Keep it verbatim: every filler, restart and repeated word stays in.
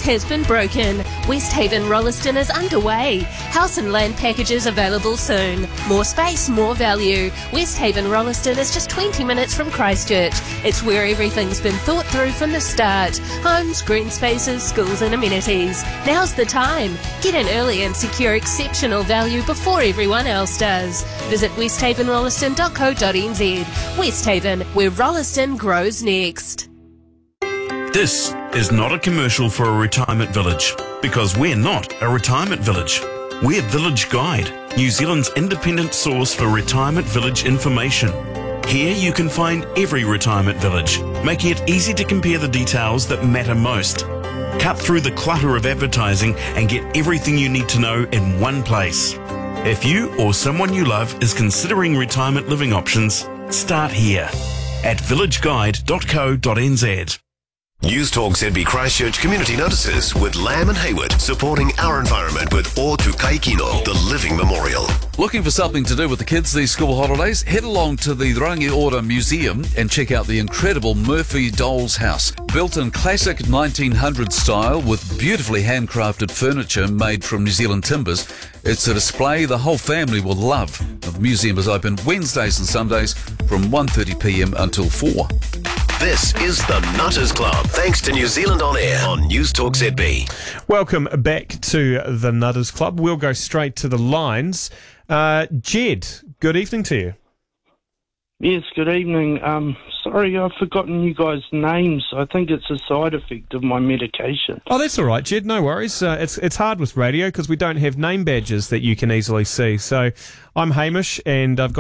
has been broken. Westhaven Rolleston is underway. House and land packages available soon. More space, more value. Westhaven Rolleston is just twenty minutes from Christchurch. It's where everything's been thought through from the start. Homes, green spaces, schools and amenities. Now's the time. Get in early and secure exceptional value before everyone else does. Visit westhaven rolleston dot co dot n z. Westhaven, where Rolleston grows next. This is not a commercial for a retirement village, because we're not a retirement village. We're Village Guide, New Zealand's independent source for retirement village information. Here you can find every retirement village, making it easy to compare the details that matter most. Cut through the clutter of advertising and get everything you need to know in one place. If you or someone you love is considering retirement living options, start here at village guide dot co dot n z. News Talk Z B Christchurch Community Notices with Lamb and Hayward, supporting our environment with O Tu Kaikino, the Living Memorial. Looking for something to do with the kids these school holidays? Head along to the Rangi Ora Museum and check out the incredible Murphy Doll's House. Built in classic nineteen hundreds style with beautifully handcrafted furniture made from New Zealand timbers, it's a display the whole family will love. The museum is open Wednesdays and Sundays from one thirty p m until four. This is the Nutters Club, thanks to New Zealand On Air on News Talk Z B. Welcome back to the Nutters Club. We'll go straight to the lines. Uh, Jed, good evening to you. Yes, good evening. Um, sorry, I've forgotten you guys' names. I think it's a side effect of my medication. Oh, that's all right, Jed. No worries. Uh, it's it's hard with radio because we don't have name badges that you can easily see. So I'm Hamish, and I've got